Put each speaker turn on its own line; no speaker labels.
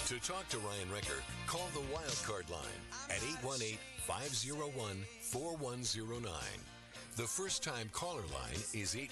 To talk to Ryan Ricker, call the Wildcard line at 818-501-4109. The first-time caller line is